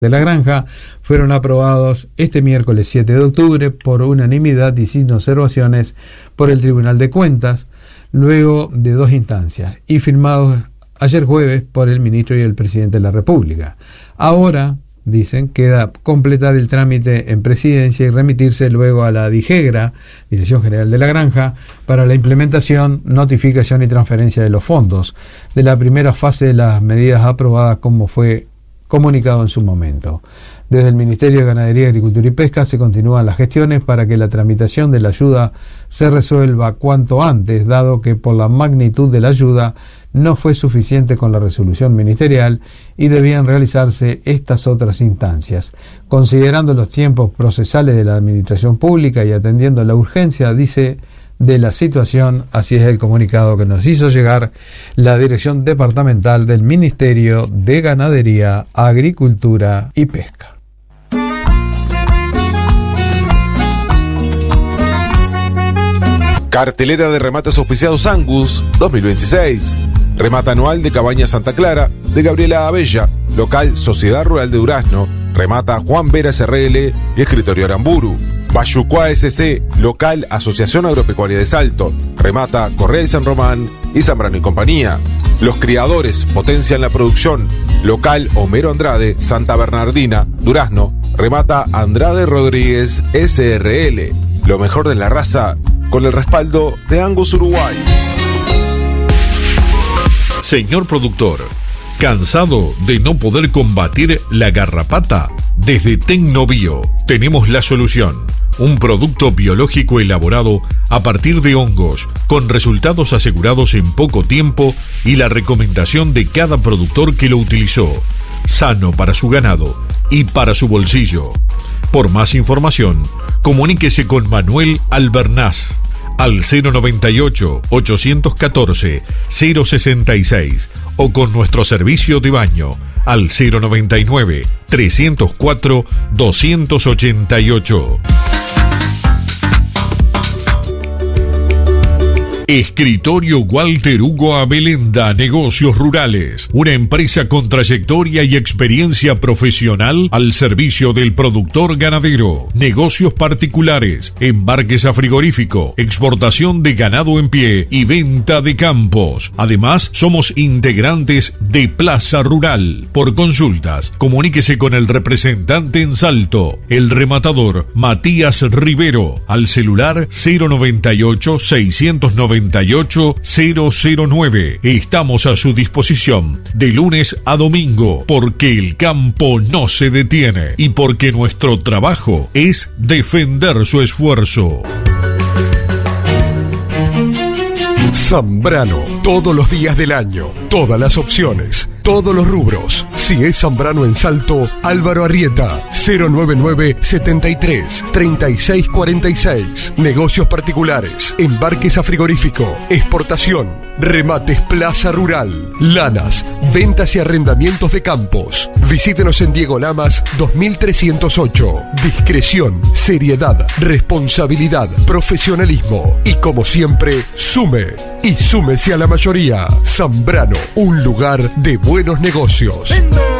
de la Granja fueron aprobados este miércoles 7 de octubre por unanimidad y sin observaciones por el Tribunal de Cuentas, luego de 2 instancias, y firmados ayer jueves por el ministro y el presidente de la República. Ahora, dicen, queda completar el trámite en presidencia y remitirse luego a la DIGEGRA, Dirección General de la Granja, para la implementación, notificación y transferencia de los fondos de la primera fase de las medidas aprobadas, como fue comunicado en su momento. Desde el Ministerio de Ganadería, Agricultura y Pesca se continúan las gestiones para que la tramitación de la ayuda se resuelva cuanto antes, dado que por la magnitud de la ayuda no fue suficiente con la resolución ministerial y debían realizarse estas otras instancias. Considerando los tiempos procesales de la administración pública y atendiendo la urgencia, dice, de la situación, así es el comunicado que nos hizo llegar la Dirección Departamental del Ministerio de Ganadería, Agricultura y Pesca. Cartelera de remates auspiciados Angus 2026. Remata anual de Cabaña Santa Clara de Gabriela Abella, local Sociedad Rural de Durazno. Remata Juan Vera SRL y Escritorio Aramburu. Bayucuá SC, local Asociación Agropecuaria de Salto. Remata Correa y San Román y Zambrano y Compañía. Los criadores potencian la producción. Local Homero Andrade, Santa Bernardina, Durazno. Remata Andrade Rodríguez SRL. Lo mejor de la raza con el respaldo de Angus Uruguay. Señor productor, ¿cansado de no poder combatir la garrapata? Desde Tecnobio tenemos la solución. Un producto biológico elaborado a partir de hongos, con resultados asegurados en poco tiempo y la recomendación de cada productor que lo utilizó. Sano para su ganado y para su bolsillo. Por más información, comuníquese con Manuel Albernaz al 098-814-066 o con nuestro servicio de baño al 099-304-288. Escritorio Walter Hugo Abelenda, Negocios Rurales, una empresa con trayectoria y experiencia profesional al servicio del productor ganadero, negocios particulares, embarques a frigorífico, exportación de ganado en pie y venta de campos. Además, somos integrantes de Plaza Rural. Por consultas, comuníquese con el representante en Salto, el rematador Matías Rivero, al celular 098-698-009. Estamos a su disposición de lunes a domingo, porque el campo no se detiene y porque nuestro trabajo es defender su esfuerzo. Zambrano, todos los días del año, todas las opciones, todos los rubros. Si es Zambrano en Salto, Álvaro Arrieta, 099-73-3646. Negocios particulares, embarques a frigorífico, exportación, remates Plaza Rural, lanas, ventas y arrendamientos de campos. Visítenos en Diego Lamas 2308. Discreción, seriedad, responsabilidad, profesionalismo y, como siempre, sume y súmese a la mayoría. Zambrano, un lugar de buenos negocios.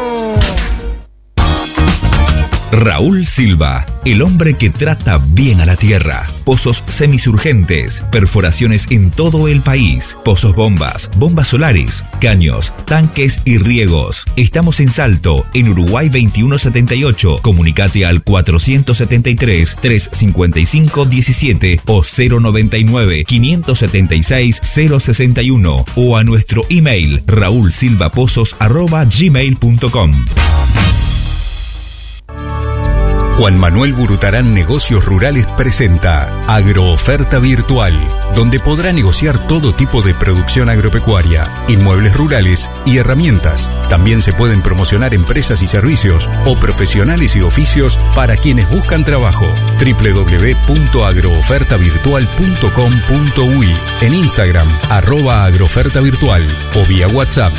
Raúl Silva, el hombre que trata bien a la tierra. Pozos semisurgentes, perforaciones en todo el país, pozos bombas, bombas solares, caños, tanques y riegos. Estamos en Salto, en Uruguay 2178. Comunicate al 473-355-17 o 099-576-061 o a nuestro email raulsilvapozos@gmail.com. Juan Manuel Burutarán Negocios Rurales presenta Agrooferta Virtual, donde podrá negociar todo tipo de producción agropecuaria, inmuebles rurales y herramientas. También se pueden promocionar empresas y servicios o profesionales y oficios para quienes buscan trabajo. www.agroofertavirtual.com.uy, en Instagram @agroofertavirtual o vía WhatsApp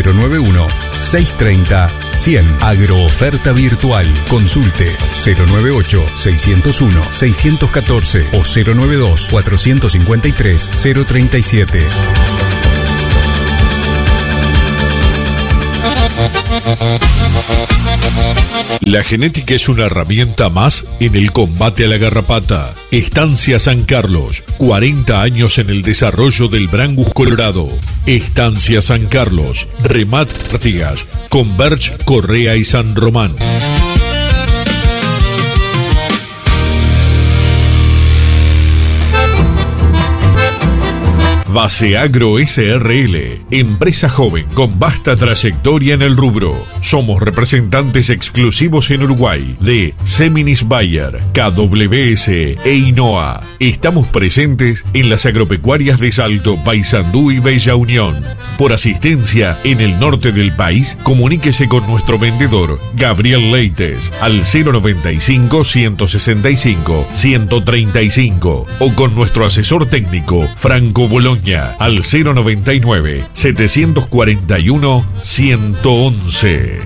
091-630-100. Agrooferta Virtual. Consulte 098-601-614 o 092-453-037. La genética es una herramienta más en el combate a la garrapata. Estancia San Carlos, 40 años en el desarrollo del Brangus Colorado. Estancia San Carlos, Remat Artigas, Converge, Correa y San Román. Base Agro SRL, empresa joven con vasta trayectoria en el rubro. Somos representantes exclusivos en Uruguay de Seminis Bayer, KWS e INOA. Estamos presentes en las agropecuarias de Salto, Paysandú y Bella Unión. Por asistencia en el norte del país, comuníquese con nuestro vendedor Gabriel Leites al 095-165-135 o con nuestro asesor técnico Franco Bologna al 099-741-111.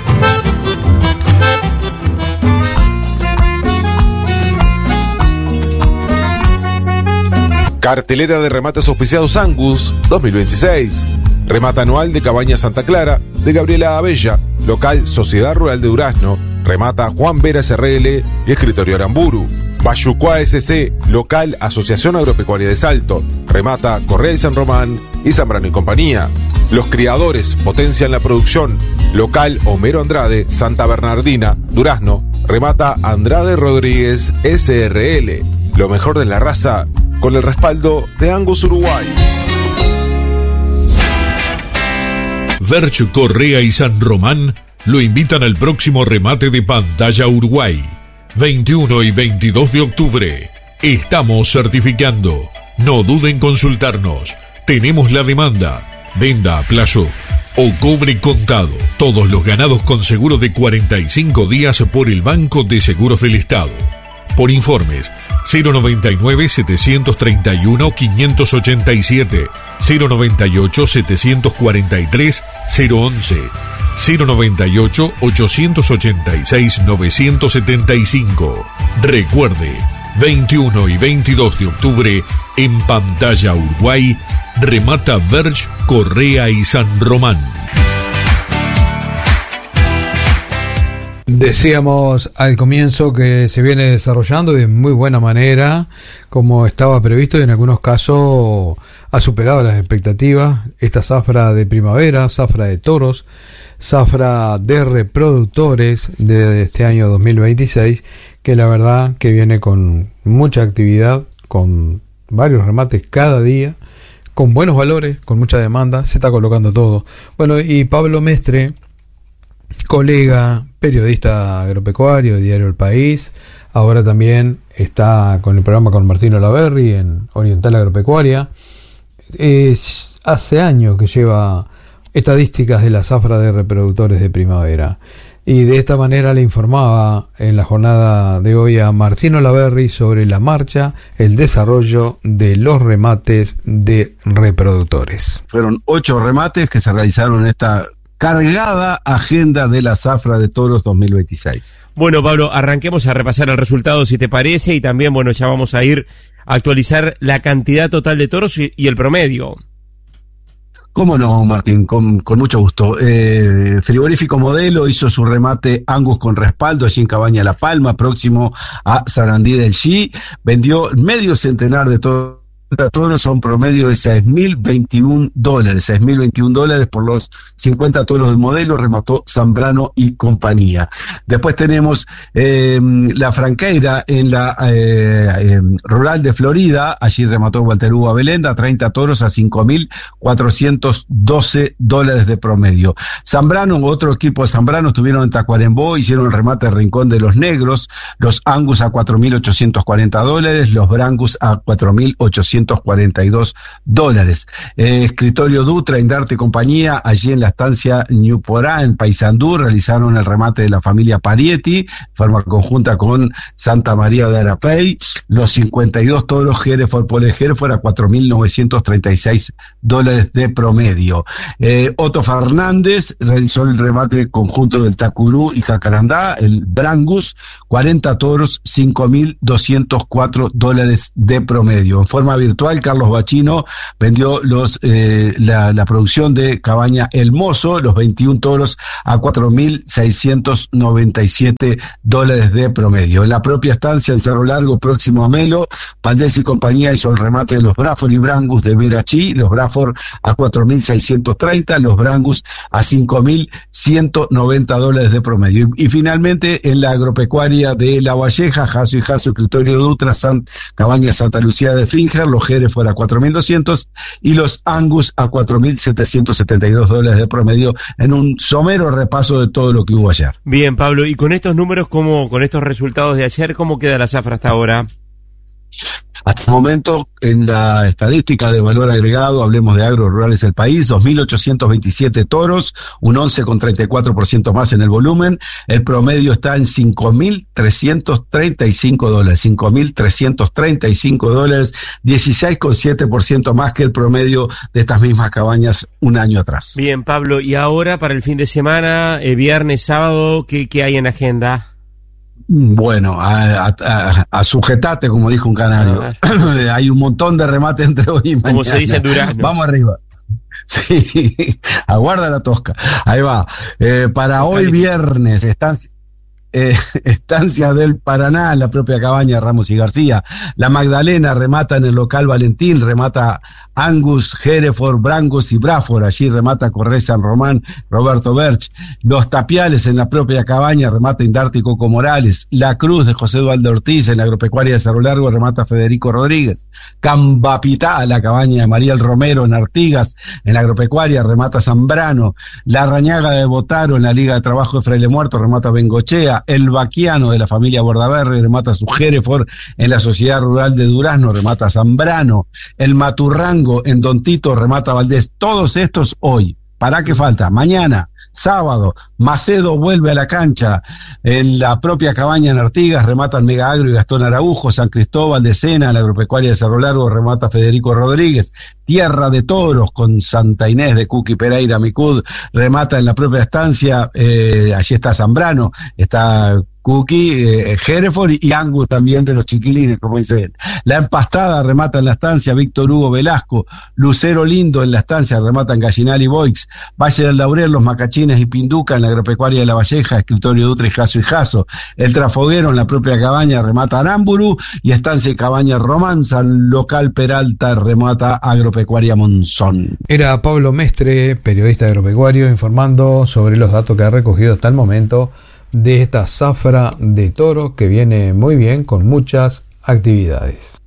Cartelera de remates auspiciados Angus 2026. Remata anual de Cabaña Santa Clara de Gabriela Abella, local Sociedad Rural de Durazno. Remata Juan Vera SRL y Escritorio Aramburu. Bayucuá SC, local Asociación Agropecuaria de Salto. Remata Correa y San Román y Zambrano y Compañía. Los criadores potencian la producción. Local Homero Andrade, Santa Bernardina, Durazno. Remata Andrade Rodríguez SRL. Lo mejor de la raza con el respaldo de Angus Uruguay. Verge, Correa y San Román lo invitan al próximo remate de Pantalla Uruguay. 21 y 22 de octubre. Estamos certificando. No duden en consultarnos. Tenemos la demanda. Venda a plazo o cobre contado. Todos los ganados con seguro de 45 días por el Banco de Seguros del Estado. Por informes 099-731-587, 098-743-011, 098-886-975. Recuerde, 21 y 22 de octubre, en Pantalla Uruguay, remata Verge, Correa y San Román. Decíamos al comienzo que se viene desarrollando de muy buena manera, como estaba previsto, y en algunos casos ha superado las expectativas. Esta zafra de primavera, zafra de toros, zafra de reproductores de este año 2026, que la verdad que viene con mucha actividad, con varios remates cada día, con buenos valores, con mucha demanda, se está colocando todo. Bueno, y Pablo Mestre, colega, periodista agropecuario de Diario El País, ahora también está con el programa con Martino Laverri en Oriental Agropecuaria. Hace años que lleva estadísticas de la zafra de reproductores de primavera, y de esta manera le informaba en la jornada de hoy a Martino Laverri sobre la marcha, el desarrollo de los remates de reproductores. Fueron 8 remates que se realizaron en esta cargada agenda de la zafra de toros 2026. Bueno, Pablo, arranquemos a repasar el resultado, si te parece, y también, bueno, ya vamos a ir a actualizar la cantidad total de toros y el promedio. ¿Cómo no, Martín? Con mucho gusto. Frigorífico Modelo hizo su remate Angus con respaldo allí en Cabaña La Palma, próximo a Sarandí del Xi. Vendió medio centenar de toros. Toros a un promedio de $6.021, $6.021 por los 50 toros del modelo, remató Zambrano y Compañía. Después tenemos la franqueira en la rural de Florida, allí remató Walter Hugo Abelenda, 30 toros a $5.412 de promedio. Zambrano, otro equipo de Zambrano, estuvieron en Tacuarembó, hicieron el remate Rincón de los Negros, los Angus a $4.840, los Brangus a $4.842. Escritorio Dutra, Indarte y Compañía, allí en la estancia Ñuporá, en Paysandú, realizaron el remate de la familia Parietti, forma conjunta con Santa María de Arapey. Los 52 toros Hereford Pole Hereford a $4.936 de promedio. Otto Fernández realizó el remate conjunto del Tacurú y Jacarandá, el Brangus, 40 toros, $5.204 de promedio. En forma virtual, Carlos Bachino vendió la producción de Cabaña El Mozo, los 21 toros, a $4.697 de promedio. En la propia estancia en Cerro Largo, próximo a Melo, Valdés y compañía hizo el remate de los Braford y Brangus de Verachí, los Braford a $4.630, los Brangus a $5.190 de promedio. Y finalmente en la agropecuaria de La Valleja, Jasso y Jasso, Escritorio Dutra, Cabaña Santa Lucía de Finger, los Hereford a $4.200 y los Angus a $4.772 de promedio, en un somero repaso de todo lo que hubo ayer. Bien, Pablo, y con estos números, con estos resultados de ayer, ¿cómo queda la zafra hasta ahora? Hasta el momento, en la estadística de valor agregado, hablemos de Agro Rurales del País, 2.827 toros, un 11,34% más en el volumen. El promedio está en $5.335, $5.335, 16,7% más que el promedio de estas mismas cabañas un año atrás. Bien, Pablo, y ahora para el fin de semana, viernes, sábado, ¿qué hay en agenda? Bueno, a sujetate, como dijo un canario. Hay un montón de remate entre hoy y mañana. Como se dice en Durazno. Vamos arriba. Sí, aguarda la tosca. Ahí va. Para hoy viernes, Estancia del Paraná, en la propia cabaña Ramos y García. La Magdalena remata en el local Valentín, remata Angus, Hereford, Brangus y Braford. Allí remata Correa San Román, Roberto Berch. Los Tapiales en la propia cabaña remata Indarte y Coco Morales. La Cruz de José Eduardo Ortiz en la agropecuaria de Cerro Largo remata Federico Rodríguez. Cambapitá, la cabaña de Mariel Romero en Artigas, en la agropecuaria remata Zambrano. La Rañaga de Botaro en la Liga de Trabajo de Fraile Muerto remata Bengochea. El Baquiano de la familia Bordaberry remata su Hereford, en la Sociedad Rural de Durazno remata Zambrano. El Maturrango en Don Tito remata Valdés. Todos estos hoy. ¿Para qué falta? Mañana, sábado, Macedo vuelve a la cancha. En la propia cabaña en Artigas rematan Mega Agro y Gastón Araujo. San Cristóbal de Sena, en la agropecuaria de Cerro Largo, remata Federico Rodríguez. Tierra de Toros con Santa Inés de Cuqui Pereira Micud remata en la propia estancia. Allí está Zambrano, está Cookie, Hereford y Angus también de los chiquilines, como dicen. La Empastada remata en la estancia Víctor Hugo Velasco. Lucero Lindo en la estancia rematan Gallinal y Boix. Valle del Laurel, Los Macachines y Pinduca en la agropecuaria de La Valleja, Escritorio Dutra y Jasso y Jasso. El Trafoguero en la propia cabaña remata Aramburu y estancia y cabaña Romanza, local Peralta remata Agropecuaria Monzón. Era Pablo Mestre, periodista agropecuario, informando sobre los datos que ha recogido hasta el momento de esta zafra de toro que viene muy bien con muchas actividades.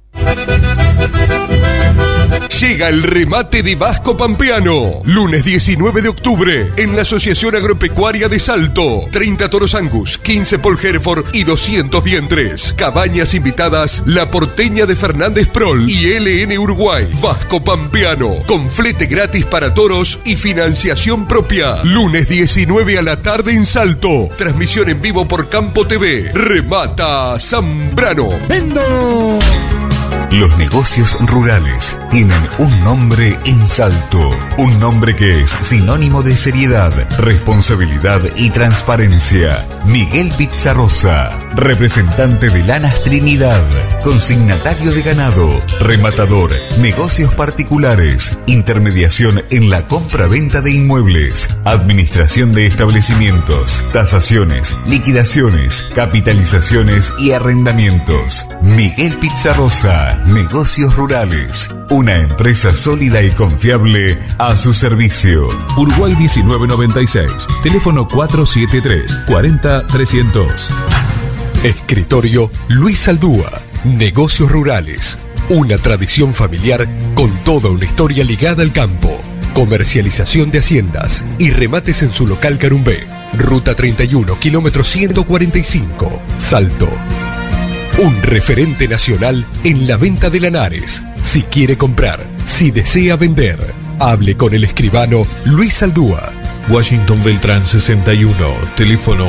Llega el remate de Vasco Pampeano. Lunes 19 de octubre en la Asociación Agropecuaria de Salto. 30 toros Angus, 15 Paul Hereford y 200 vientres. Cabañas invitadas La Porteña de Fernández Prol y LN Uruguay. Vasco Pampeano, con flete gratis para toros y financiación propia. Lunes 19 a la tarde en Salto. Transmisión en vivo por Campo TV. Remata Zambrano. ¡Vendo! Los negocios rurales tienen un nombre en Salto, un nombre que es sinónimo de seriedad, responsabilidad y transparencia. Miguel Pizarrosa, representante de Lanas Trinidad, consignatario de ganado, rematador, negocios particulares, intermediación en la compra-venta de inmuebles, administración de establecimientos, tasaciones, liquidaciones, capitalizaciones y arrendamientos. Miguel Pizarrosa, Negocios Rurales, una empresa sólida y confiable a su servicio. Uruguay 1996, teléfono 473-40-300. Escritorio Luis Aldúa, Negocios Rurales, una tradición familiar con toda una historia ligada al campo. Comercialización de haciendas y remates en su local Carumbé, Ruta 31, kilómetro 145, Salto. Un referente nacional en la venta de lanares. Si quiere comprar, si desea vender, hable con el escribano Luis Aldúa. Washington Beltrán 61, teléfono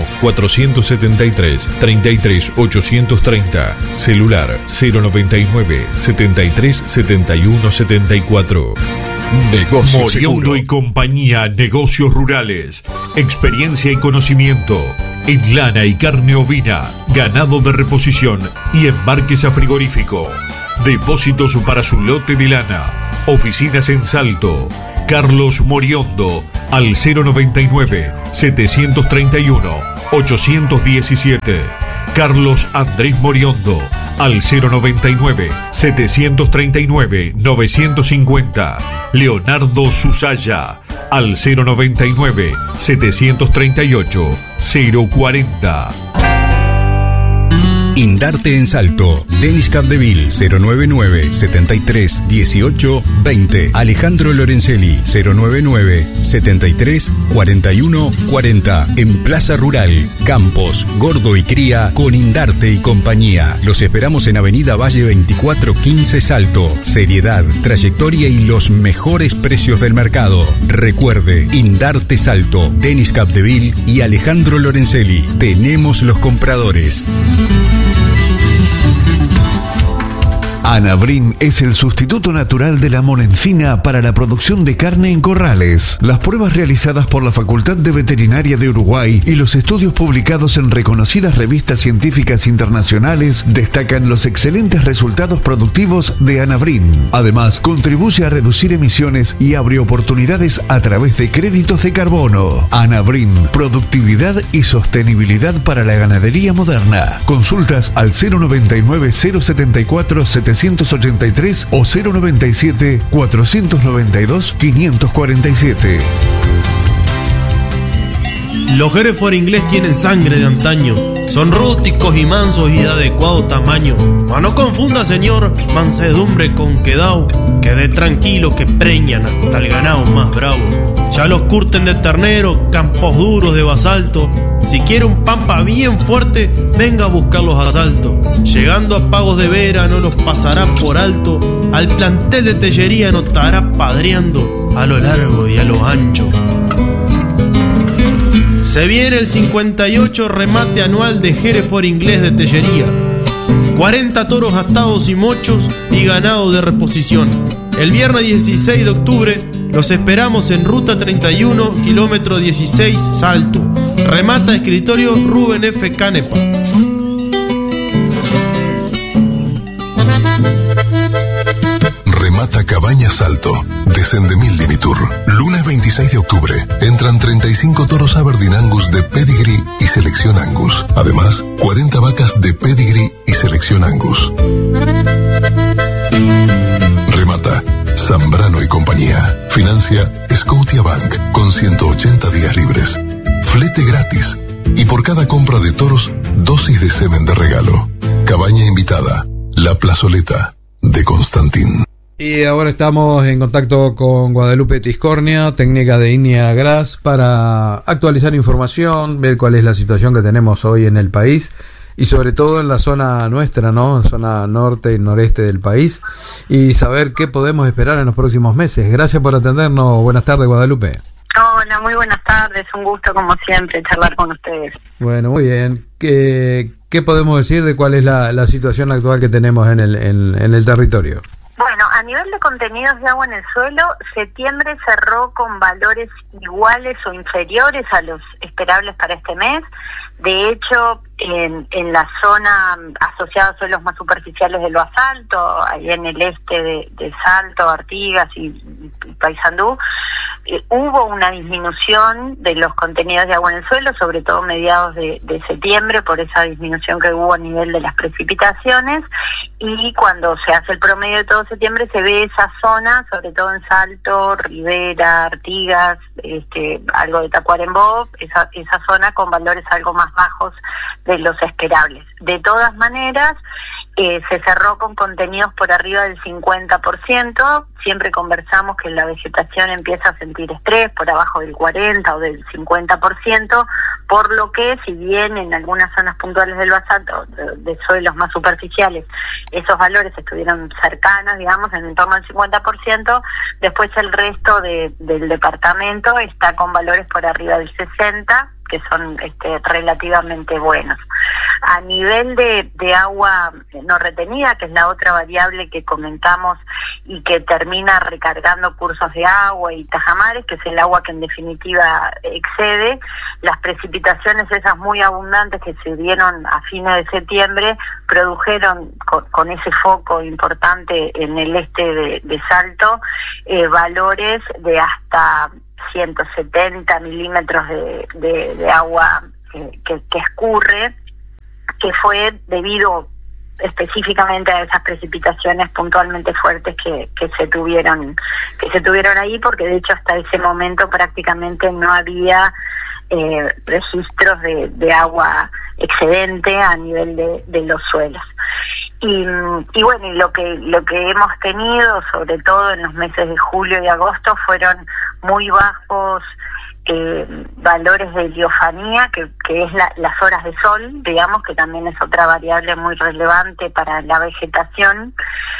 473-33-830, celular 099-73-71-74. Moriaulo y compañía, negocios rurales, experiencia y conocimiento en lana y carne ovina, ganado de reposición y embarques a frigorífico. Depósitos para su lote de lana. Oficinas en Salto. Carlos Moriondo al 099-731-817. Carlos Andrés Moriondo al 099-739-950. Leonardo Susaya al 099-738-040. Indarte en Salto. Denis Capdeville 099-73-18-20. Alejandro Lorenzelli 099-73-41-40. En Plaza Rural, Campos, Gordo y Cría con Indarte y compañía. Los esperamos en Avenida Valle 2415 Salto. Seriedad, trayectoria y los mejores precios del mercado. Recuerde, Indarte Salto, Denis Capdeville y Alejandro Lorenzelli. Tenemos los compradores. Anabrin es el sustituto natural de la monencina para la producción de carne en corrales. Las pruebas realizadas por la Facultad de Veterinaria de Uruguay y los estudios publicados en reconocidas revistas científicas internacionales destacan los excelentes resultados productivos de Anabrin. Además, contribuye a reducir emisiones y abre oportunidades a través de créditos de carbono. Anabrin, productividad y sostenibilidad para la ganadería moderna. Consultas al 099-074-783 o 097-492-547. Los Hereford inglés tienen sangre de antaño. Son rústicos y mansos y de adecuado tamaño. Mas no confunda, señor, mansedumbre con quedao. Quede tranquilo que preñan hasta el ganado más bravo. Ya los curten de ternero, campos duros de basalto. Si quiere un pampa bien fuerte, venga a buscar los asaltos. Llegando a Pagos de Vera no los pasará por alto. Al plantel de Tellería no estará padreando a lo largo y a lo ancho. Se viene el 58 remate anual de Hereford inglés de Tellería. 40 toros atados y mochos y ganado de reposición. El viernes 16 de octubre los esperamos en Ruta 31, kilómetro 16, Salto. Remata escritorio Rubén F. Canepa. Remata Cabañas Salto. Descendemil Limitur. Lunes 26 de octubre. Entran 35 toros Aberdeen Angus de Pedigree y Selección Angus. Además, 40 vacas de Pedigree y Selección Angus. Remata Zambrano y compañía. Financia Scotiabank con 180 días libres. Flete gratis. Y por cada compra de toros, dosis de semen de regalo. Cabaña invitada. La Plazoleta de Constantín. Y ahora estamos en contacto con Guadalupe Tiscornia, técnica de INEA Gras, para actualizar información, ver cuál es la situación que tenemos hoy en el país y sobre todo en la zona nuestra, ¿no? En la zona norte y noreste del país, y saber qué podemos esperar en los próximos meses. Gracias por atendernos. Buenas tardes, Guadalupe. Hola, muy buenas tardes. Un gusto, como siempre, charlar con ustedes. Bueno, muy bien. ¿Qué podemos decir de cuál es la situación actual que tenemos en el territorio? Bueno, a nivel de contenidos de agua en el suelo, septiembre cerró con valores iguales o inferiores a los esperables para este mes. De hecho, en la zona asociada a suelos más superficiales del basalto, ahí en el este de Salto, Artigas y Paysandú, hubo una disminución de los contenidos de agua en el suelo, sobre todo mediados de septiembre, por esa disminución que hubo a nivel de las precipitaciones, y cuando se hace el promedio de todo septiembre se ve esa zona, sobre todo en Salto, Rivera, Artigas, algo de Tacuarembó, esa zona con valores algo más bajos de los esperables. De todas maneras, se cerró con contenidos por arriba del 50%, siempre conversamos que la vegetación empieza a sentir estrés por abajo del 40 o del 50%, por lo que si bien en algunas zonas puntuales del basalto, de suelos más superficiales, esos valores estuvieron cercanos, digamos, en torno al 50%, después el resto del departamento está con valores por arriba del 60%, que son relativamente buenos. A nivel de agua no retenida, que es la otra variable que comentamos y que termina recargando cursos de agua y tajamares, que es el agua que en definitiva excede, las precipitaciones esas muy abundantes que se dieron a fines de septiembre produjeron con ese foco importante en el este de Salto valores de hasta 170 milímetros de agua que escurre, que fue debido específicamente a esas precipitaciones puntualmente fuertes que se tuvieron ahí, porque de hecho hasta ese momento prácticamente no había registros de agua excedente a nivel de los suelos. Y bueno, y lo que hemos tenido, sobre todo en los meses de julio y agosto, fueron muy bajos valores de heliofanía, que es las horas de sol, digamos, que también es otra variable muy relevante para la vegetación,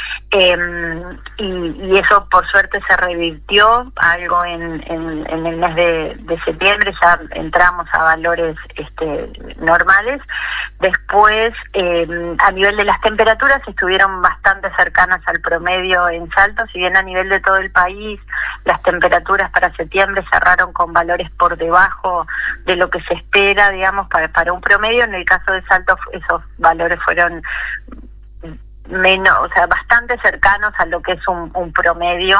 y eso por suerte se revirtió algo en el mes de septiembre, ya entramos a valores normales. Después, a nivel de las temperaturas, estuvieron bastante cercanas al promedio en Salto, si bien a nivel de todo el país las temperaturas para septiembre cerraron con valores por debajo de lo que se espera, digamos, para un promedio. En el caso de Salto esos valores fueron menos, o sea, bastante cercanos a lo que es un promedio.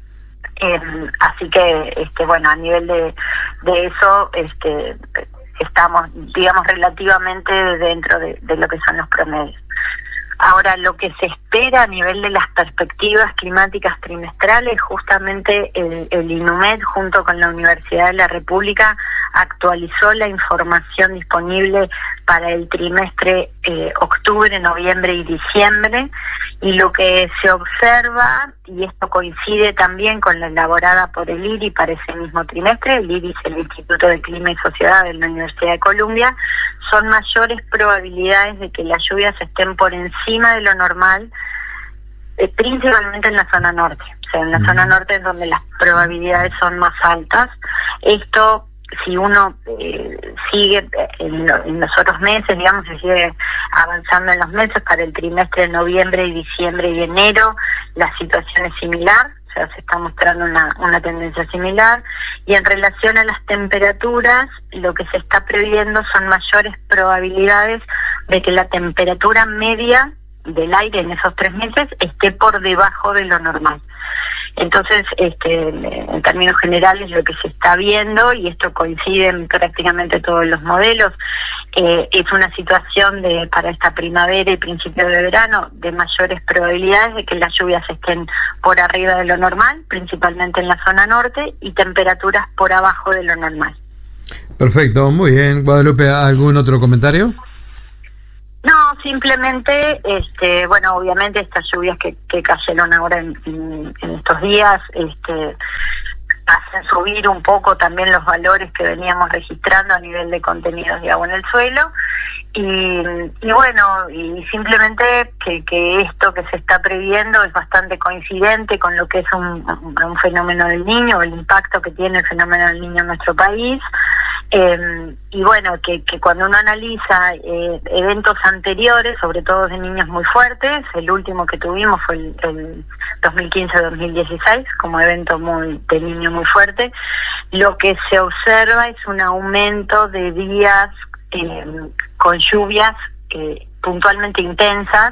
Así que, bueno, a nivel de eso, estamos, digamos, relativamente dentro de lo que son los promedios. Ahora, lo que se espera a nivel de las perspectivas climáticas trimestrales, justamente el INUMED junto con la Universidad de la República actualizó la información disponible para el trimestre octubre, noviembre y diciembre, y lo que se observa, y esto coincide también con la elaborada por el IRI para ese mismo trimestre, el IRI es el Instituto de Clima y Sociedad de la Universidad de Columbia, son mayores probabilidades de que las lluvias estén por encima de lo normal, principalmente en la zona norte. O sea, en la zona norte es donde las probabilidades son más altas. Esto, si uno sigue en los otros meses, digamos, se sigue avanzando en los meses, para el trimestre de noviembre y diciembre y enero, la situación es similar. O sea, se está mostrando una tendencia similar, y en relación a las temperaturas, lo que se está previendo son mayores probabilidades de que la temperatura media del aire en esos 3 meses esté por debajo de lo normal. Entonces, en términos generales, lo que se está viendo, y esto coincide en prácticamente todos los modelos, es una situación para esta primavera y principio de verano de mayores probabilidades de que las lluvias estén por arriba de lo normal, principalmente en la zona norte, y temperaturas por abajo de lo normal. Perfecto, muy bien. Guadalupe, ¿algún otro comentario? No, simplemente, bueno, obviamente estas lluvias que cayeron ahora en estos días, hacen subir un poco también los valores que veníamos registrando a nivel de contenidos de agua en el suelo, y bueno, y simplemente que esto que se está previendo es bastante coincidente con lo que es un fenómeno del Niño, el impacto que tiene el fenómeno del Niño en nuestro país. Y bueno, que cuando uno analiza eventos anteriores, sobre todo de niños muy fuertes, el último que tuvimos fue el 2015-2016 como evento de niño muy fuerte, lo que se observa es un aumento de días con lluvias puntualmente intensas,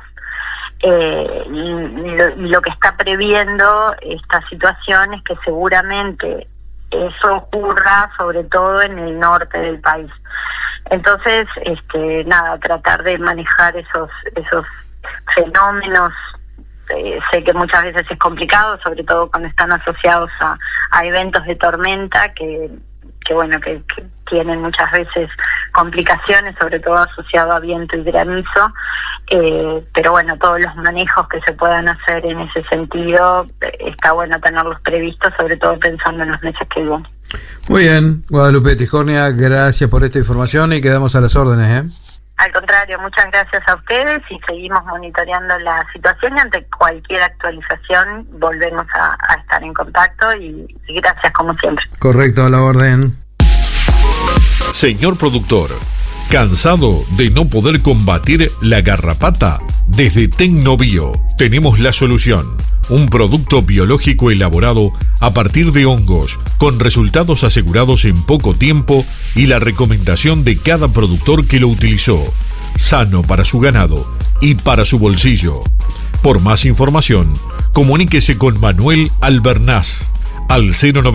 y lo que está previendo esta situación es que seguramente eso ocurra sobre todo en el norte del país. Entonces, tratar de manejar esos fenómenos, sé que muchas veces es complicado, sobre todo cuando están asociados a eventos de tormenta que tienen muchas veces complicaciones, sobre todo asociado a viento y granizo, pero bueno, todos los manejos que se puedan hacer en ese sentido, está bueno tenerlos previstos, sobre todo pensando en los meses que vienen. Muy bien, Guadalupe Tijornia, gracias por esta información y quedamos a las órdenes. Al contrario, muchas gracias a ustedes, y seguimos monitoreando la situación, y ante cualquier actualización volvemos a estar en contacto, y gracias como siempre. Correcto, a la orden. Señor productor, ¿Cansado de no poder combatir la garrapata? Desde Tecnobio tenemos la solución. Un producto biológico elaborado a partir de hongos, con resultados asegurados en poco tiempo y la recomendación de cada productor que lo utilizó. Sano para su ganado y para su bolsillo. Por más información, comuníquese con Manuel Albernaz al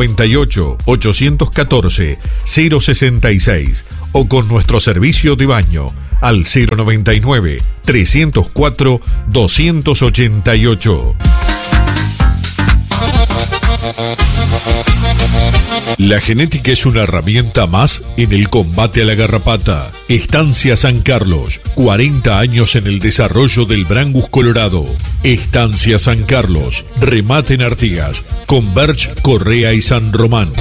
098-814-066 o con nuestro servicio de baño al 099-304-288. La genética es una herramienta más en el combate a la garrapata. Estancia San Carlos, 40 años en el desarrollo del Brangus colorado. Estancia San Carlos, remate en Artigas, Converge, Correa y San Román.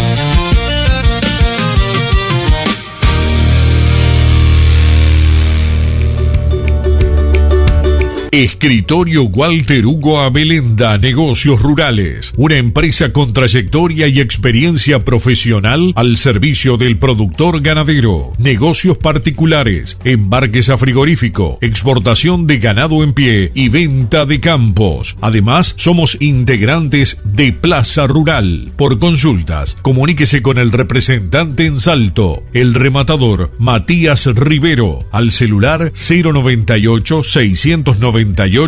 Escritorio Walter Hugo Abelenda, Negocios Rurales, una empresa con trayectoria y experiencia profesional al servicio del productor ganadero, negocios particulares, embarques a frigorífico, exportación de ganado en pie y venta de campos. Además, somos integrantes de Plaza Rural. Por consultas, comuníquese con el representante en Salto, el rematador Matías Rivero, al celular 098-698-009.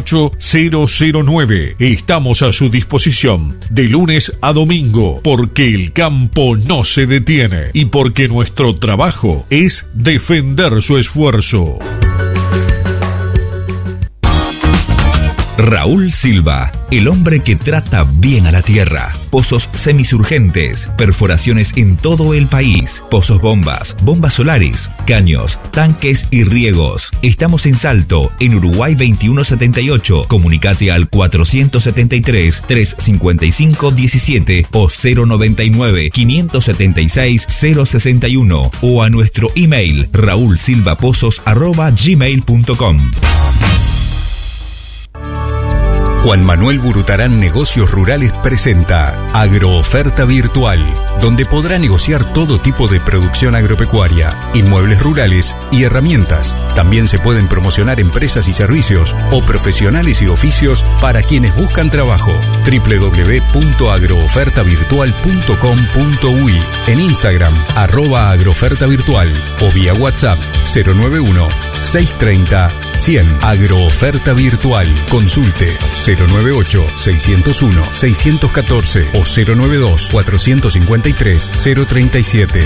Estamos a su disposición de lunes a domingo, porque el campo no se detiene y porque nuestro trabajo es defender su esfuerzo. Raúl Silva, el hombre que trata bien a la tierra. Pozos semisurgentes, perforaciones en todo el país, pozos bombas, bombas solares, caños, tanques y riegos. Estamos en Salto, en Uruguay 2178. Comunicate al 473-355-17 o 099-576-061 o a nuestro email raulsilvapozos@gmail.com. Juan Manuel Burutarán Negocios Rurales presenta Agrooferta Virtual, donde podrá negociar todo tipo de producción agropecuaria, inmuebles rurales y herramientas. También se pueden promocionar empresas y servicios o profesionales y oficios para quienes buscan trabajo. www.agroofertavirtual.com.uy, en Instagram @agroofertavirtual o vía WhatsApp 091-630-100. Agrooferta Virtual. Consulte 098-601-614 o 092-453-037.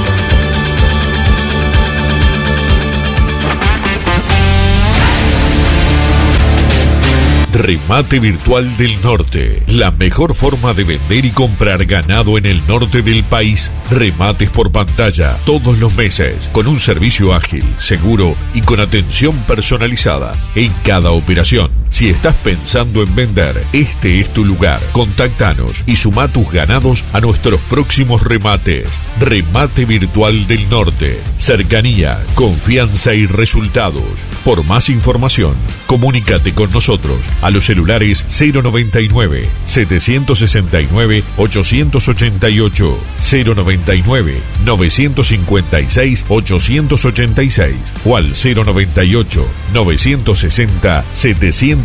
Remate Virtual del Norte, la mejor forma de vender y comprar ganado en el norte del país. Remates por pantalla todos los meses, con un servicio ágil, seguro y con atención personalizada en cada operación. Si estás pensando en vender, este es tu lugar. Contáctanos y suma tus ganados a nuestros próximos remates. Remate Virtual del Norte. Cercanía, confianza y resultados. Por más información, comunícate con nosotros a los celulares 099-769-888, 099-956-886 o al 098-960-780.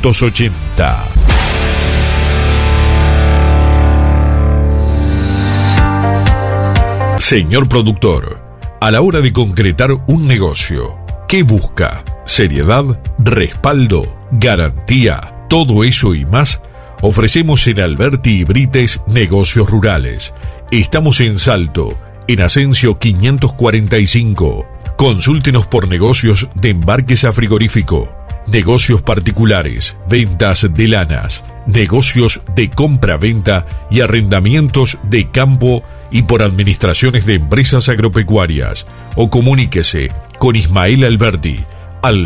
Señor productor, a la hora de concretar un negocio, ¿qué busca? ¿Seriedad? ¿Respaldo? ¿Garantía? Todo eso y más ofrecemos en Alberti y Brites Negocios Rurales. Estamos en Salto, en Asensio 545. Consúltenos por negocios de embarques a frigorífico, negocios particulares, ventas de lanas, negocios de compra-venta y arrendamientos de campo y por administraciones de empresas agropecuarias. O comuníquese con Ismael Alberti al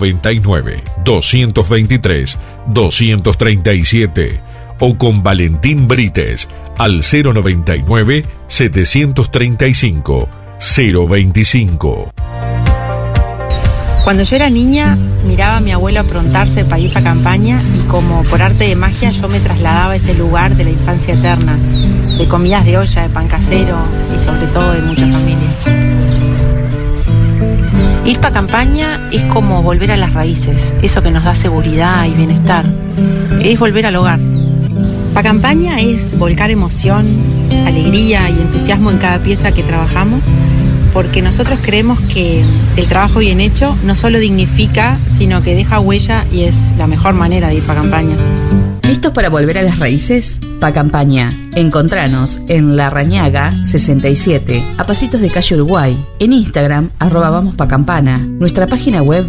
099-223-237 o con Valentín Brites al 099-735-025. Cuando yo era niña, miraba a mi abuelo aprontarse para ir para campaña y como por arte de magia yo me trasladaba a ese lugar de la infancia eterna, de comidas de olla, de pan casero y sobre todo de mucha familia. Ir pa' campaña es como volver a las raíces, eso que nos da seguridad y bienestar. Es volver al hogar. Pa' campaña es volcar emoción, alegría y entusiasmo en cada pieza que trabajamos, porque nosotros creemos que el trabajo bien hecho no solo dignifica, sino que deja huella y es la mejor manera de ir pa' campaña. ¿Listos para volver a las raíces? Pa' campaña. Encontranos en Larrañaga 67, a pasitos de calle Uruguay. En Instagram, @vamospacampana. Nuestra página web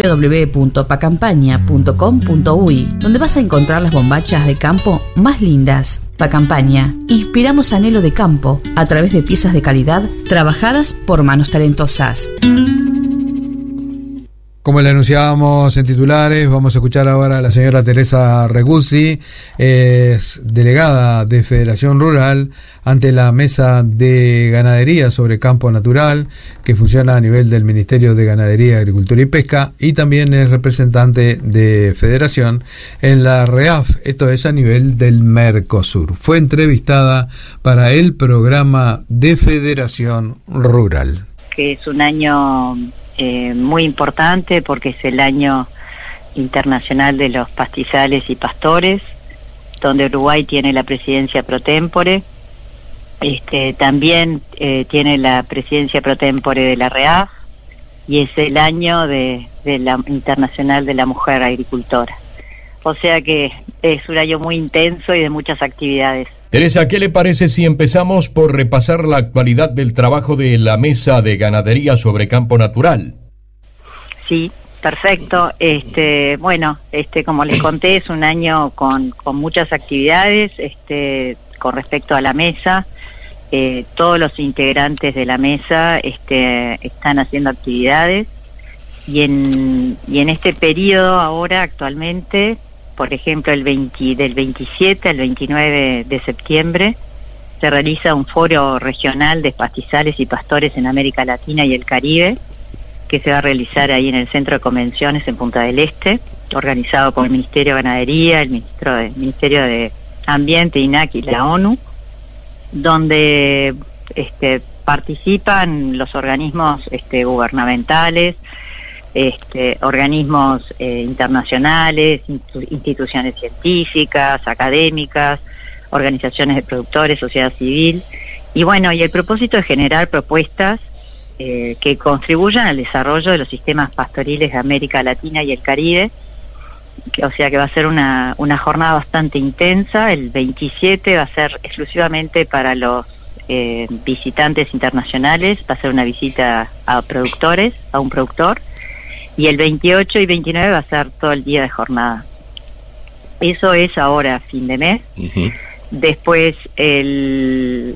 www.pacampaña.com.uy, donde vas a encontrar las bombachas de campo más lindas. Pa' campaña. Inspiramos anhelo de campo a través de piezas de calidad trabajadas por manos talentosas. Como le anunciábamos en titulares, vamos a escuchar ahora a la señora Teresa Reguzzi, es delegada de Federación Rural ante la Mesa de Ganadería sobre Campo Natural, que funciona a nivel del Ministerio de Ganadería, Agricultura y Pesca, y también es representante de Federación en la REAF, esto es a nivel del Mercosur. Fue entrevistada para el programa de Federación Rural. Que es un año muy importante porque es el año internacional de los pastizales y pastores, donde Uruguay tiene la presidencia pro tempore. También tiene la presidencia pro tempore de la REAF, y es el año de la internacional de la mujer agricultora. O sea que es un año muy intenso y de muchas actividades. Teresa, ¿qué le parece si empezamos por repasar la actualidad del trabajo de la Mesa de Ganadería sobre Campo Natural? Sí, perfecto. Como les conté, es un año con muchas actividades. Con respecto a la mesa, todos los integrantes de la mesa están haciendo actividades, y en este periodo ahora actualmente, por ejemplo, del 27 al 29 de septiembre, se realiza un foro regional de pastizales y pastores en América Latina y el Caribe, que se va a realizar ahí en el Centro de Convenciones en Punta del Este, organizado por el Ministerio de Ganadería, el Ministerio de Ambiente, INAC y la ONU, donde participan los organismos gubernamentales, organismos internacionales, instituciones científicas, académicas, organizaciones de productores, sociedad civil, y el propósito es generar propuestas que contribuyan al desarrollo de los sistemas pastoriles de América Latina y el Caribe. O sea que va a ser una jornada bastante intensa. El 27 va a ser exclusivamente para los visitantes internacionales, va a ser una visita a productores, a un productor, y el 28 y 29 va a ser todo el día de jornada. Eso es ahora, fin de mes. Uh-huh. Después, del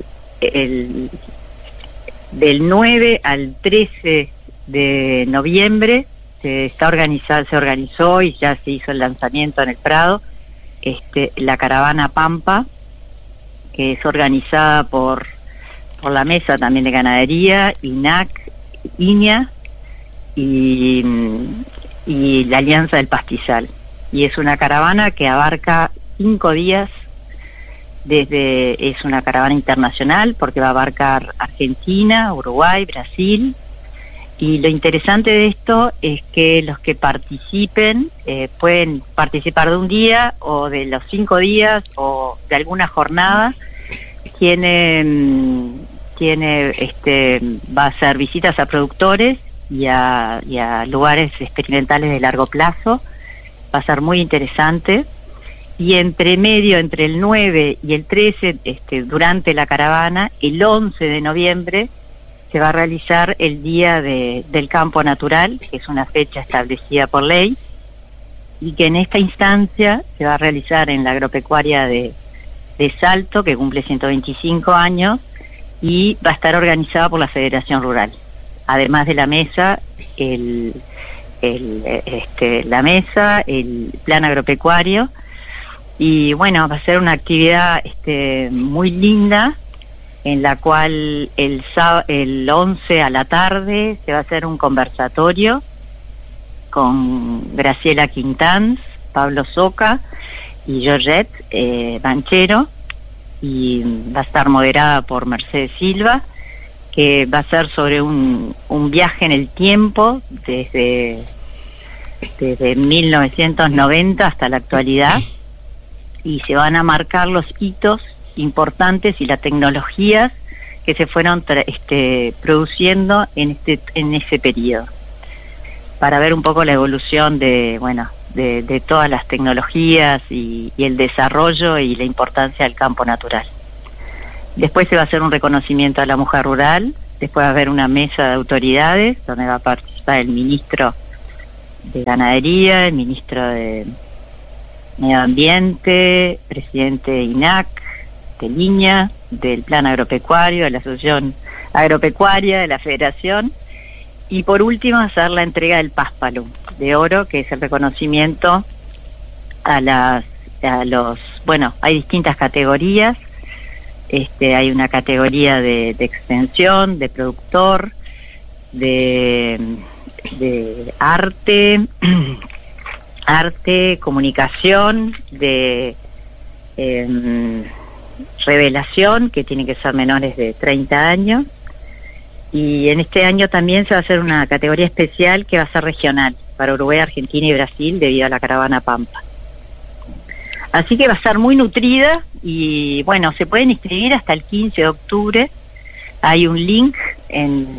9 al 13 de noviembre se organizó y ya se hizo el lanzamiento en el Prado, la caravana Pampa, que es organizada por la Mesa también de Ganadería, INAC, INIA y la Alianza del Pastizal. Y es una caravana que abarca 5 días. Es una caravana internacional porque va a abarcar Argentina, Uruguay, Brasil, y lo interesante de esto es que los que participen pueden participar de un día o de los 5 días o de alguna jornada. Va a hacer visitas a productores y a lugares experimentales de largo plazo. Va a ser muy interesante. Y entre el 9 y el 13, durante la caravana, el 11 de noviembre, se va a realizar el Día del Campo Natural, que es una fecha establecida por ley, y que en esta instancia se va a realizar en la agropecuaria de Salto, que cumple 125 años, y va a estar organizada por la Federación Rural. Además de la mesa, la mesa, el plan agropecuario, y va a ser una actividad muy linda, en la cual el 11 a la tarde se va a hacer un conversatorio con Graciela Quintanz, Pablo Soca y Georgette Banchero, y va a estar moderada por Mercedes Silva, que va a ser sobre un viaje en el tiempo desde 1990 hasta la actualidad, y se van a marcar los hitos importantes y las tecnologías que se fueron produciendo en ese periodo, para ver un poco la evolución de todas las tecnologías y el desarrollo y la importancia del campo natural. Después se va a hacer un reconocimiento a la mujer rural, después va a haber una mesa de autoridades donde va a participar el ministro de Ganadería, el ministro de Medio Ambiente, presidente de INAC, de Línea, del Plan Agropecuario, de la Asociación Agropecuaria, de la Federación, y por último hacer la entrega del Paspalum de oro, que es el reconocimiento hay distintas categorías. Hay una categoría de extensión, de productor, de arte, comunicación, de revelación, que tienen que ser menores de 30 años, y en este año también se va a hacer una categoría especial que va a ser regional, para Uruguay, Argentina y Brasil, debido a la caravana Pampa. Así que va a estar muy nutrida, y bueno, se pueden inscribir hasta el 15 de octubre. Hay un link en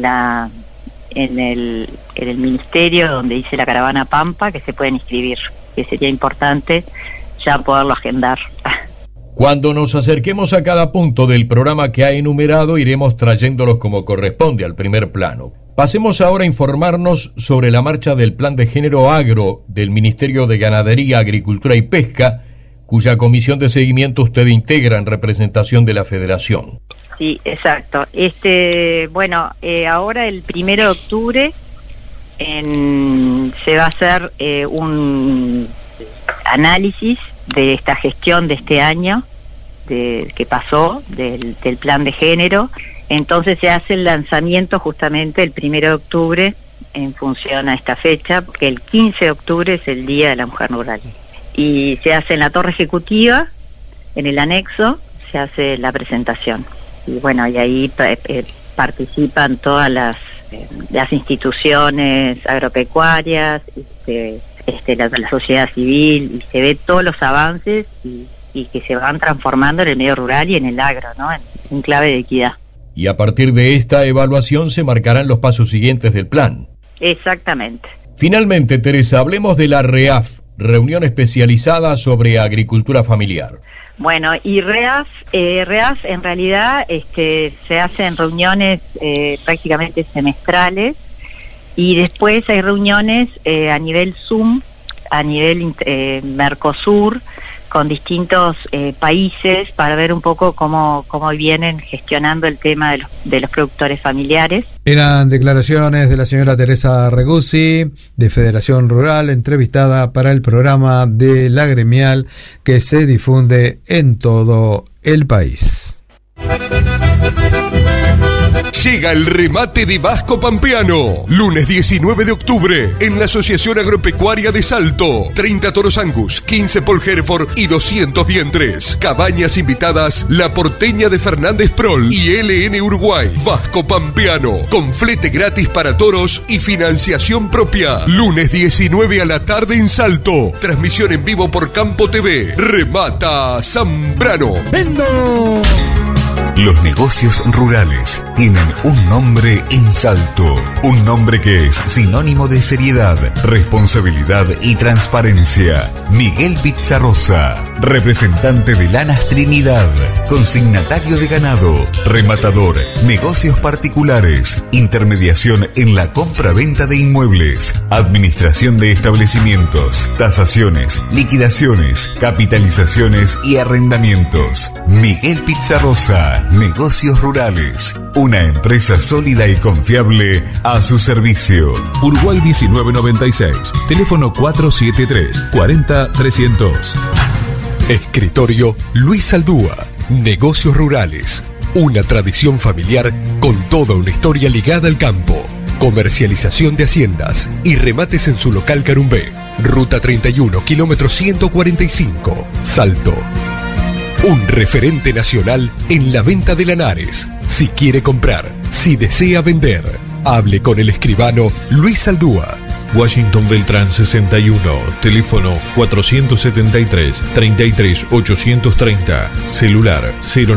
el ministerio donde dice la caravana Pampa, que se pueden inscribir, que sería importante ya poderlo agendar. Cuando nos acerquemos a cada punto del programa que ha enumerado, iremos trayéndolos como corresponde al primer plano. Pasemos ahora a informarnos sobre la marcha del Plan de Género Agro del Ministerio de Ganadería, Agricultura y Pesca, cuya comisión de seguimiento usted integra en representación de la Federación. Sí, exacto. Ahora el 1 de octubre se va a hacer un análisis de esta gestión de este año que pasó del Plan de Género. Entonces se hace el lanzamiento justamente el 1 de octubre en función a esta fecha, porque el 15 de octubre es el Día de la Mujer Rural. Y se hace en la Torre Ejecutiva, en el anexo, se hace la presentación. Y bueno, y ahí participan todas las instituciones agropecuarias, la sociedad civil, y se ve todos los avances y que se van transformando en el medio rural y en el agro, ¿no? En clave de equidad. Y a partir de esta evaluación se marcarán los pasos siguientes del plan. Exactamente. Finalmente, Teresa, hablemos de la REAF, reunión especializada sobre agricultura familiar. Bueno, y REAF en realidad se hacen reuniones prácticamente semestrales, y después hay reuniones a nivel Zoom, a nivel Mercosur, con distintos países, para ver un poco cómo vienen gestionando el tema de los productores familiares. Eran declaraciones de la señora Teresa Reguzzi, de Federación Rural, entrevistada para el programa de La Gremial, que se difunde en todo el país. Llega el remate de Vasco Pampeano. Lunes 19 de octubre en la Asociación Agropecuaria de Salto. 30 toros Angus, 15 Paul Hereford y 200 vientres. Cabañas invitadas La Porteña de Fernández Prol y LN Uruguay. Vasco Pampeano, con flete gratis para toros y financiación propia. Lunes 19 a la tarde en Salto. Transmisión en vivo por Campo TV. Remata Zambrano. ¡Vendo! Los negocios rurales tienen un nombre en Salto, un nombre que es sinónimo de seriedad, responsabilidad y transparencia. Miguel Pizarrosa, representante de Lanas Trinidad, consignatario de ganado, rematador, negocios particulares, intermediación en la compra-venta de inmuebles, administración de establecimientos, tasaciones, liquidaciones, capitalizaciones y arrendamientos. Miguel Pizarrosa, Negocios Rurales, una empresa sólida y confiable a su servicio. Uruguay 1996, teléfono 473-40-300. Escritorio Luis Aldúa, Negocios Rurales, una tradición familiar con toda una historia ligada al campo. Comercialización de haciendas y remates en su local Carumbé. Ruta 31, kilómetro 145, Salto. Un referente nacional en la venta de lanares. Si quiere comprar, Si desea vender, hable con el escribano Luis Aldúa. Washington Beltrán 61, teléfono 473-33-830, celular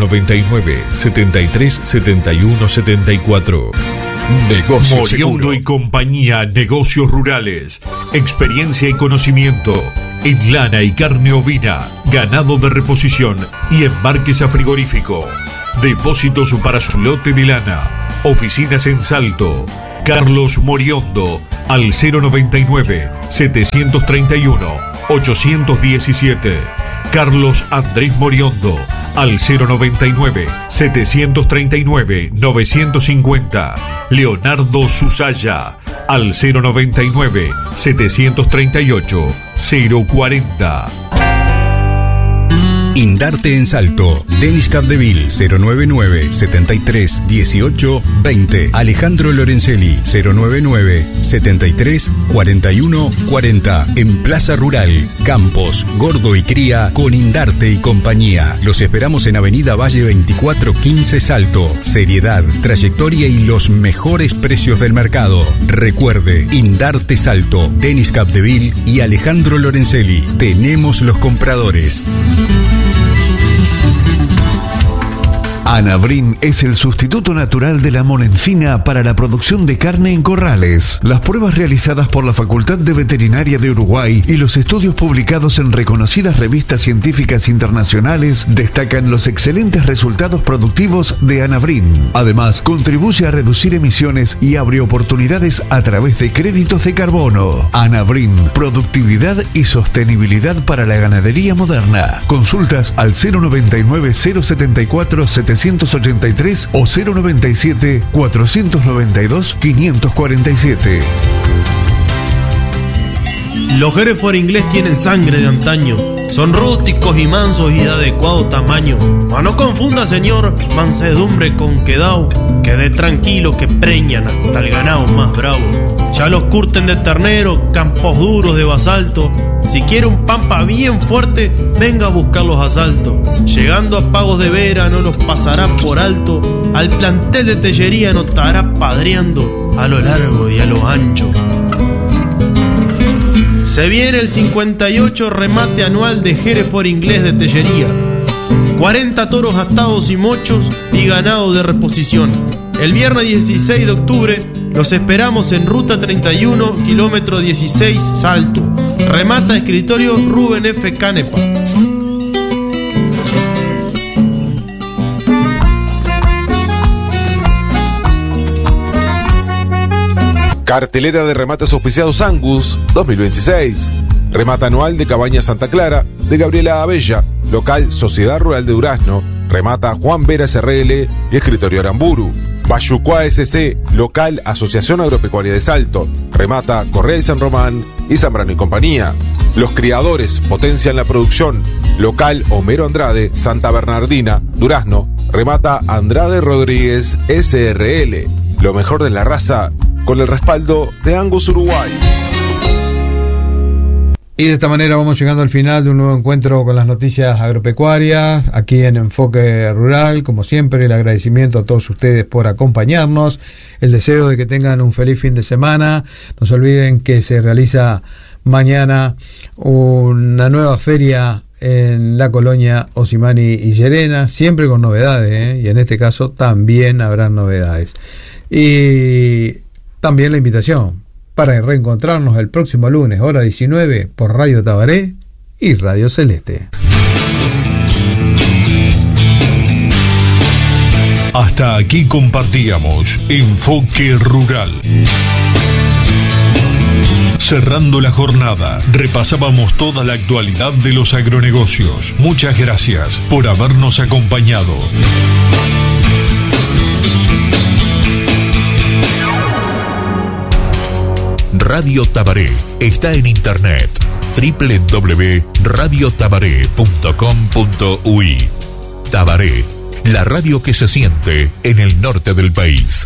099-7371-74. Negocios Moriondo y compañía, negocios rurales, experiencia y conocimiento en lana y carne ovina, ganado de reposición y embarques a frigorífico. Depósitos para su lote de lana. Oficinas en Salto. Carlos Moriondo al 099-731-817. Carlos Andrés Moriondo al 099-739-950. Leonardo Susaya al 099-738-040. Indarte en Salto. Denis Capdeville 099-73-18-20. Alejandro Lorenzelli 099-73-41-40. En Plaza Rural, Campos, Gordo y Cría con Indarte y compañía. Los esperamos en Avenida Valle 2415 Salto. Seriedad, trayectoria y los mejores precios del mercado. Recuerde, Indarte Salto, Denis Capdeville y Alejandro Lorenzelli. Tenemos los compradores. Anabrin es el sustituto natural de la monencina para la producción de carne en corrales. Las pruebas realizadas por la Facultad de Veterinaria de Uruguay y los estudios publicados en reconocidas revistas científicas internacionales destacan los excelentes resultados productivos de Anabrin. Además, contribuye a reducir emisiones y abre oportunidades a través de créditos de carbono. Anabrin, productividad y sostenibilidad para la ganadería moderna. Consultas al 099-074-783 o 097-492-547. Los Hereford inglés tienen sangre de antaño. Son rústicos y mansos y de adecuado tamaño. Ma no confunda, señor, mansedumbre con quedao. Quede tranquilo que preñan hasta el ganado más bravo. Ya los curten de ternero, campos duros de basalto. Si quiere un pampa bien fuerte, venga a buscar los asaltos. Llegando a Pagos de Vera no los pasará por alto. Al plantel de Tellería no estará padreando a lo largo y a lo ancho. Se viene el 58 remate anual de Hereford inglés de Tellería. 40 toros atados y mochos y ganado de reposición. El viernes 16 de octubre los esperamos en Ruta 31, kilómetro 16, Salto. Remata escritorio Rubén F. Canepa. Cartelera de remates auspiciados Angus 2026. Remata anual de Cabaña Santa Clara de Gabriela Abella. Local Sociedad Rural de Durazno. Remata Juan Vera SRL y escritorio Aramburu. Bayucuá SC, local Asociación Agropecuaria de Salto. Remata Correa y San Román y Zambrano y compañía. Los criadores potencian la producción. Local Homero Andrade, Santa Bernardina, Durazno. Remata Andrade Rodríguez SRL. Lo mejor de la raza con el respaldo de Angus Uruguay. Y de esta manera vamos llegando al final de un nuevo encuentro con las noticias agropecuarias, aquí en Enfoque Rural. Como siempre, el agradecimiento a todos ustedes por acompañarnos, el deseo de que tengan un feliz fin de semana. No se olviden que se realiza mañana una nueva feria en la colonia Osimani y Llerena, siempre con novedades, y en este caso también habrán novedades. Y también la invitación para reencontrarnos el próximo lunes, hora 19, por Radio Tabaré y Radio Celeste. Hasta aquí compartíamos Enfoque Rural. Cerrando la jornada, repasábamos toda la actualidad de los agronegocios. Muchas gracias por habernos acompañado. Radio Tabaré está en internet www.radiotabaré.com.uy. Tabaré, la radio que se siente en el norte del país.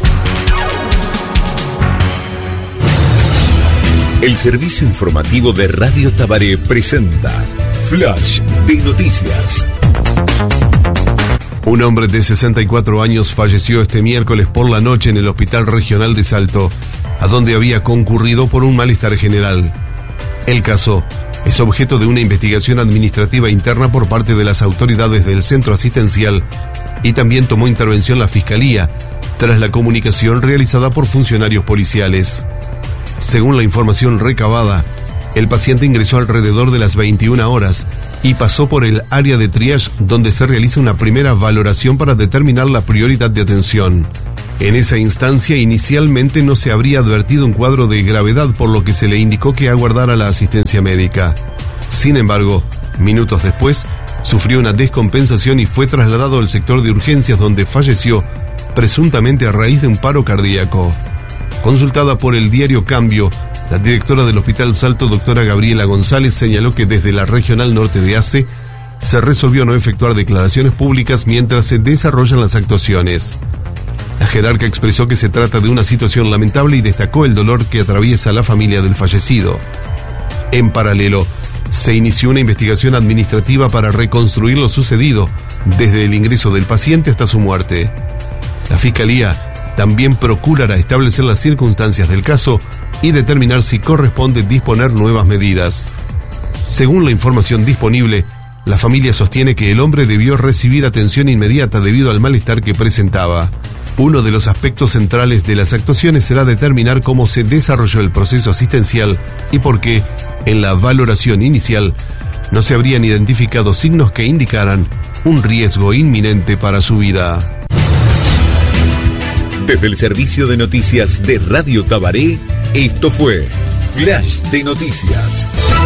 El servicio informativo de Radio Tabaré presenta Flash de Noticias. Un hombre de 64 años falleció este miércoles por la noche en el Hospital Regional de Salto, a donde había concurrido por un malestar general. El caso es objeto de una investigación administrativa interna por parte de las autoridades del centro asistencial y también tomó intervención la Fiscalía tras la comunicación realizada por funcionarios policiales. Según la información recabada, el paciente ingresó alrededor de las 21 horas y pasó por el área de triage donde se realiza una primera valoración para determinar la prioridad de atención. En esa instancia inicialmente no se habría advertido un cuadro de gravedad, por lo que se le indicó que aguardara la asistencia médica. Sin embargo, minutos después, sufrió una descompensación y fue trasladado al sector de urgencias donde falleció, presuntamente a raíz de un paro cardíaco. Consultada por el diario Cambio, la directora del Hospital Salto, doctora Gabriela González, señaló que desde la Regional Norte de ACE se resolvió no efectuar declaraciones públicas mientras se desarrollan las actuaciones. La jerarca expresó que se trata de una situación lamentable y destacó el dolor que atraviesa la familia del fallecido. En paralelo, se inició una investigación administrativa para reconstruir lo sucedido, desde el ingreso del paciente hasta su muerte. La Fiscalía también procurará establecer las circunstancias del caso y determinar si corresponde disponer nuevas medidas. Según la información disponible, la familia sostiene que el hombre debió recibir atención inmediata debido al malestar que presentaba. Uno de los aspectos centrales de las actuaciones será determinar cómo se desarrolló el proceso asistencial y por qué, en la valoración inicial, no se habrían identificado signos que indicaran un riesgo inminente para su vida. Desde el servicio de noticias de Radio Tabaré, esto fue Flash de Noticias.